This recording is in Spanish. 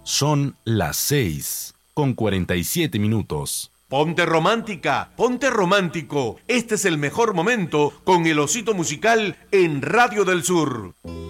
Son las 6:47. Ponte romántica, ponte romántico. Este es el mejor momento con el Osito Musical en Radio del Sur.